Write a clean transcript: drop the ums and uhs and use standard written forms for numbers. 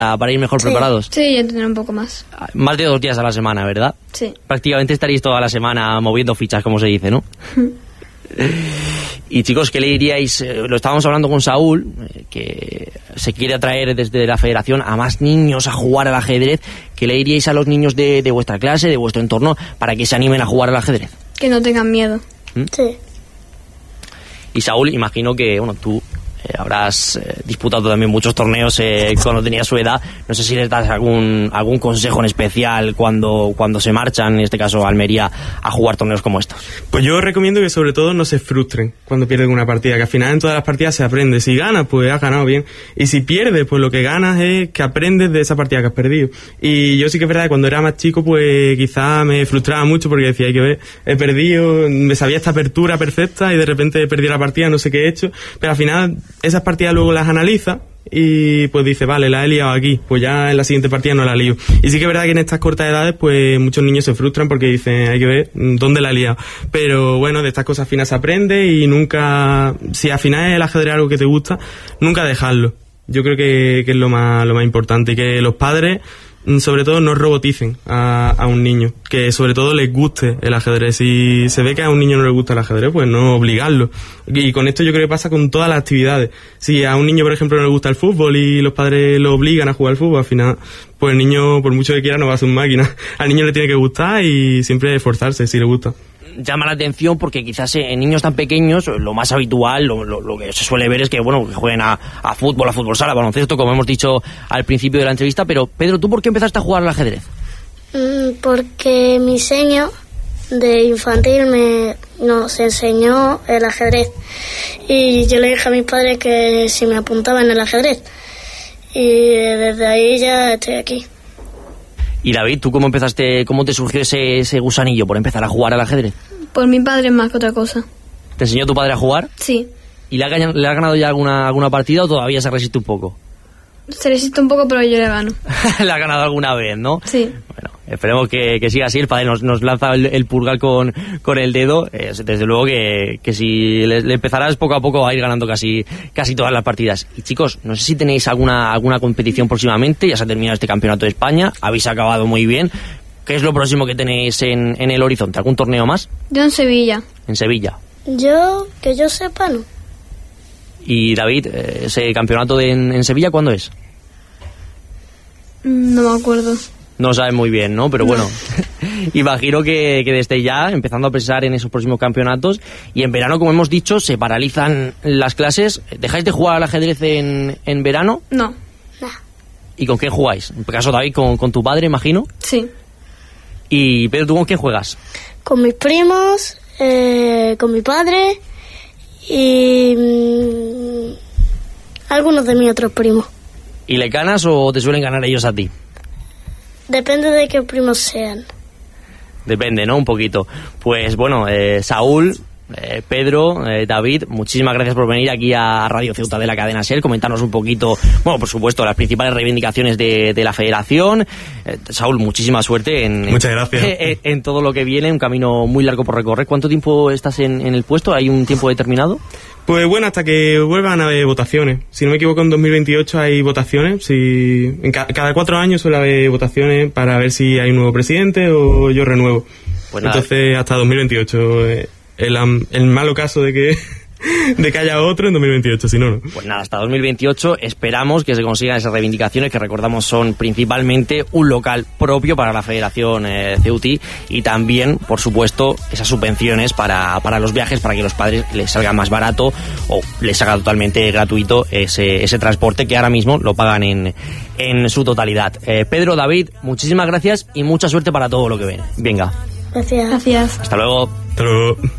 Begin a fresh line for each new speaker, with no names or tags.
para ir mejor preparados.
Sí, ya tener un poco más.
Más de 2 días a la semana, ¿verdad?
Sí.
Prácticamente estaréis toda la semana moviendo fichas, como se dice, ¿no? Y chicos, ¿qué le diríais? Lo estábamos hablando con Saúl, que se quiere atraer desde la federación a más niños a jugar al ajedrez. ¿Qué le diríais a los niños de vuestra clase, de vuestro entorno, para que se animen a jugar al ajedrez?
Que no tengan miedo.
Sí.
Y Saúl, imagino que bueno, tú habrás disputado también muchos torneos cuando tenías su edad. No sé si les das algún consejo en especial cuando se marchan, en este caso a Almería, a jugar torneos como estos.
Pues yo recomiendo que sobre todo no se frustren cuando pierden una partida, que al final en todas las partidas se aprende. Si ganas, pues has ganado bien, y si pierdes, pues lo que ganas es que aprendes de esa partida que has perdido. Y yo sí que es verdad que cuando era más chico, pues quizá me frustraba mucho porque decía, hay que ver, he perdido, me sabía esta apertura perfecta y de repente perdí la partida, no sé qué he hecho, pero al final esas partidas luego las analiza y pues dice, vale, la he liado aquí, pues ya en la siguiente partida no la lío. Y sí que es verdad que en estas cortas edades pues muchos niños se frustran porque dicen, hay que ver dónde la he liado. Pero bueno, de estas cosas al final se aprende y nunca, si al final es el ajedrez algo que te gusta, nunca dejarlo. Yo creo que es lo más importante, y que los padres sobre todo no roboticen a un niño, que sobre todo les guste el ajedrez. Si se ve que a un niño no le gusta el ajedrez, pues no obligarlo. Y con esto yo creo que pasa con todas las actividades. Si a un niño, por ejemplo, no le gusta el fútbol y los padres lo obligan a jugar al fútbol, al final pues el niño, por mucho que quiera, no va a ser un máquina. Al niño le tiene que gustar y siempre esforzarse si le gusta.
Llama la atención porque quizás en niños tan pequeños lo más habitual, lo que se suele ver es que bueno, que jueguen a fútbol sala, baloncesto, como hemos dicho al principio de la entrevista. Pero Pedro, ¿tú por qué empezaste a jugar al ajedrez?
Porque mi seño de infantil nos enseñó el ajedrez y yo le dije a mis padres que si me apuntaba en el ajedrez, y desde ahí ya estoy aquí.
Y David, ¿tú cómo empezaste, cómo te surgió ese gusanillo por empezar a jugar al ajedrez?
Por mi padre más que otra cosa.
¿Te enseñó tu padre a jugar?
Sí.
¿Y le ha ganado ya alguna partida o todavía se resiste un poco?
Se resiste un poco, pero yo le gano.
Le ha ganado alguna vez, ¿no?
Sí.
Bueno, esperemos que siga así. El padre nos lanza el pulgar con el dedo. Desde luego que si le empezarás poco a poco a ir ganando casi todas las partidas. Y chicos, no sé si tenéis alguna competición próximamente. Ya se ha terminado este campeonato de España. Habéis acabado muy bien. ¿Qué es lo próximo que tenéis en el horizonte? ¿Algún torneo más?
Yo en Sevilla.
En Sevilla.
Que yo sepa, no.
Y David, ¿ese campeonato en Sevilla cuándo es?
No me acuerdo.
No sabes muy bien, ¿no? Pero bueno, imagino que desde ya, empezando a pensar en esos próximos campeonatos. Y en verano, como hemos dicho, se paralizan las clases. ¿Dejáis de jugar al ajedrez en verano?
No.
¿Y con qué jugáis? En este caso, David, con tu padre, imagino.
Sí.
¿Y Pedro, tú con qué juegas?
Con mis primos, con mi padre y algunos de mis otros primos.
¿Y le ganas o te suelen ganar ellos a ti?
Depende de qué primos sean.
Depende, ¿no? Un poquito. Pues bueno, Saúl, Pedro, David, muchísimas gracias por venir aquí a Radio Ceuta de la cadena SER, comentarnos un poquito, bueno, por supuesto, las principales reivindicaciones de la federación. Saúl, muchísima suerte
Muchas gracias.
en todo lo que viene, un camino muy largo por recorrer. ¿Cuánto tiempo estás en el puesto? ¿Hay un tiempo determinado?
Pues bueno, hasta que vuelvan a haber votaciones. Si no me equivoco, en 2028 hay votaciones. Cada 4 años suele haber votaciones para ver si hay un nuevo presidente o yo renuevo. Pues entonces, hasta 2028. El malo caso de que haya otro en 2028, si no.
Pues nada, hasta 2028 esperamos que se consigan esas reivindicaciones que recordamos son principalmente un local propio para la Federación Ceuti y también, por supuesto, esas subvenciones para los viajes, para que los padres les salga más barato o les salga totalmente gratuito ese transporte que ahora mismo lo pagan en su totalidad. Pedro, David, muchísimas gracias y mucha suerte para todo lo que venga.
Gracias.
Gracias.
Hasta luego.
Hasta luego.